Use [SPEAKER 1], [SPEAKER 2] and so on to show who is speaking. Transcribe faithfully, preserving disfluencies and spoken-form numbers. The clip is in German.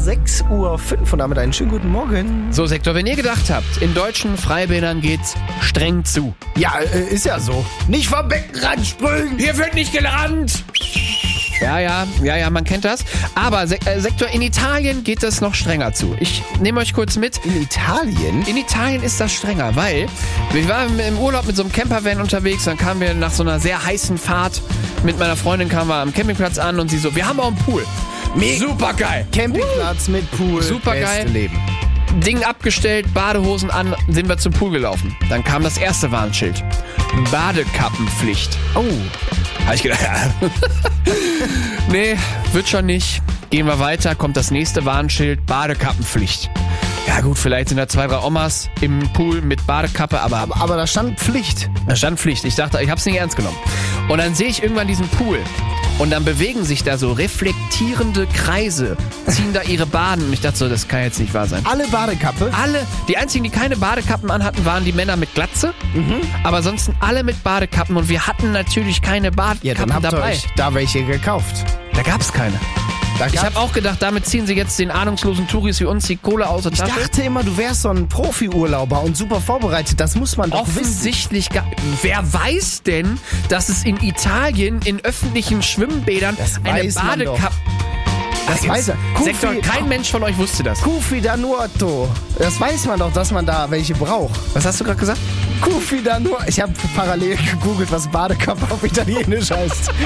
[SPEAKER 1] sechs Uhr fünf und damit einen schönen guten Morgen.
[SPEAKER 2] So, Sektor, wenn ihr gedacht habt, in deutschen Freibädern geht's streng zu.
[SPEAKER 1] Ja, äh, ist ja so. Nicht vom Beckenrand springen.
[SPEAKER 2] Hier wird nicht gerannt! Ja, ja, ja, ja, man kennt das. Aber Se- äh, Sektor, in Italien geht das noch strenger zu. Ich nehme euch kurz mit.
[SPEAKER 1] In Italien?
[SPEAKER 2] In Italien ist das strenger, weil wir waren im Urlaub mit so einem Campervan unterwegs, dann kamen wir nach so einer sehr heißen Fahrt mit meiner Freundin, kamen wir am Campingplatz an und sie so, wir haben auch einen Pool. Super geil.
[SPEAKER 1] Campingplatz mit Pool.
[SPEAKER 2] Super
[SPEAKER 1] Beste
[SPEAKER 2] geil.
[SPEAKER 1] Leben.
[SPEAKER 2] Ding abgestellt, Badehosen an, sind wir zum Pool gelaufen. Dann kam das erste Warnschild. Badekappenpflicht.
[SPEAKER 1] Oh.
[SPEAKER 2] Habe ich gedacht, nee, wird schon nicht. Gehen wir weiter, kommt das nächste Warnschild, Badekappenpflicht. Ja gut, vielleicht sind da zwei, drei Omas im Pool mit Badekappe, aber,
[SPEAKER 1] Aber, aber da stand Pflicht.
[SPEAKER 2] da stand Pflicht. Ich dachte, ich hab's nicht ernst genommen. Und dann sehe ich irgendwann diesen Pool. Und dann bewegen sich da so reflektierende Kreise, ziehen da ihre Baden. Und ich dachte so, das kann jetzt nicht wahr sein.
[SPEAKER 1] Alle Badekappe.
[SPEAKER 2] Alle, die einzigen, die keine Badekappen anhatten, waren die Männer mit Glatze. Mhm. Aber ansonsten alle mit Badekappen. Und wir hatten natürlich keine
[SPEAKER 1] Ja, dann
[SPEAKER 2] Badekappen
[SPEAKER 1] habt ihr
[SPEAKER 2] dabei.
[SPEAKER 1] euch da welche gekauft.
[SPEAKER 2] Da gab's keine.
[SPEAKER 1] Da
[SPEAKER 2] Ich
[SPEAKER 1] gab's-
[SPEAKER 2] habe auch gedacht, damit ziehen sie jetzt den ahnungslosen Touris wie uns die Kohle aus der
[SPEAKER 1] Ich
[SPEAKER 2] Tasche.
[SPEAKER 1] dachte immer, du wärst so ein Profi-Urlauber und super vorbereitet. Das muss man doch wissen.
[SPEAKER 2] Offensichtlich, ga- wer weiß denn, dass es in Italien in öffentlichen Schwimmbädern
[SPEAKER 1] Das
[SPEAKER 2] eine
[SPEAKER 1] weiß man doch.
[SPEAKER 2] Badekappe...
[SPEAKER 1] Das
[SPEAKER 2] Ach,
[SPEAKER 1] weiß er.
[SPEAKER 2] Sektor,
[SPEAKER 1] Kufi-
[SPEAKER 2] kein Mensch von euch wusste das.
[SPEAKER 1] Kufi da Nuoto. Das weiß man doch, dass man da welche braucht.
[SPEAKER 2] Was hast du gerade gesagt?
[SPEAKER 1] Kufi da nur. Ich habe parallel gegoogelt, was Badekappe auf Italienisch heißt.